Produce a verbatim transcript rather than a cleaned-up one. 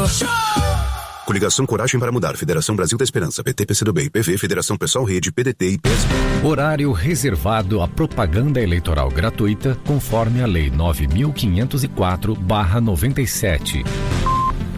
Show! Coligação Coragem para Mudar, Federação Brasil da Esperança, P T, P C do B, P V, Federação Pessoal Rede, P D T e P S B. Horário reservado à propaganda eleitoral gratuita, conforme a Lei nove mil quinhentos e quatro barra noventa e sete.